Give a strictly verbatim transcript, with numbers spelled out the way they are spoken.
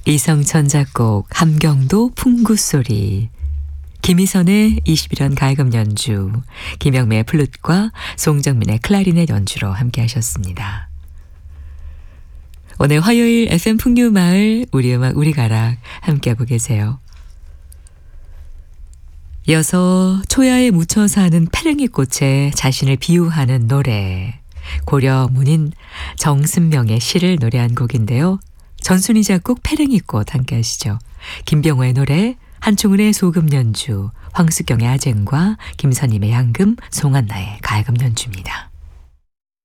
이성천 작곡 함경도 풍구소리, 김희선의 이십일 원 가야금 연주, 김영매의 플룻과 송정민의 클라리넷 연주로 함께 하셨습니다. 오늘 화요일 에프엠 풍류마을 우리 음악 우리 가락 함께하고 계세요. 이어서 초야에 묻혀 사는 페랭이 꽃에 자신을 비유하는 노래, 고려 문인 정순명의 시를 노래한 곡인데요. 전순희 작곡 페랭이꽃 함께 하시죠. 김병호의 노래, 한충은의 소금 연주, 황수경의 아쟁과 김선임의 양금, 송한나의 가야금 연주입니다.